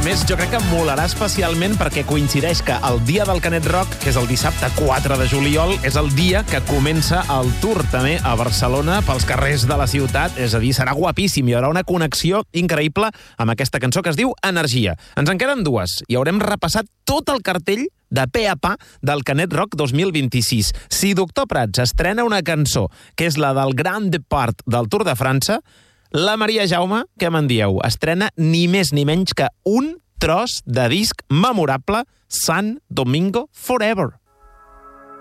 més, jo crec que molarà especialment perquè coincideix que el dia del Canet Rock, que és el dissabte 4 de juliol, és el dia que comença el tour també a Barcelona pels carrers de la ciutat. És a dir, serà guapíssim. Hi haurà una connexió increïble amb aquesta cançó que es diu Energia. Ens en queden dues i haurem repassat tot el cartell de pe a pa del Canet Rock 2026. Si Doctor Prats estrena una cançó que és la del Grand Depart del Tour de França, la Maria Jaume, què me'n dieu? Estrena ni més ni menys que un tros de disc memorable, San Domingo Forever.